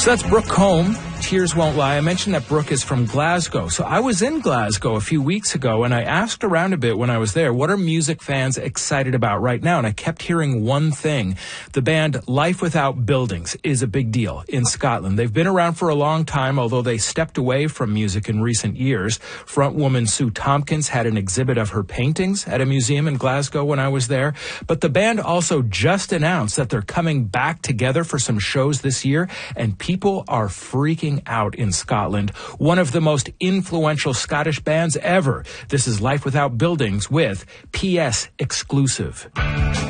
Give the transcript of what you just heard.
So that's Brooke Combe. Tears Won't Lie. I mentioned that Brooke is from Glasgow. So I was in Glasgow a few weeks ago, and I asked around a bit when I was there, what are music fans excited about right now? And I kept hearing one thing. The band Life Without Buildings is a big deal in Scotland. They've been around for a long time, although they stepped away from music in recent years. Frontwoman Sue Tompkins had an exhibit of her paintings at a museum in Glasgow when I was there. But the band also just announced that they're coming back together for some shows this year, and people are freaking out in Scotland. One of the most influential Scottish bands ever. This is Life Without Buildings with PS Exclusive.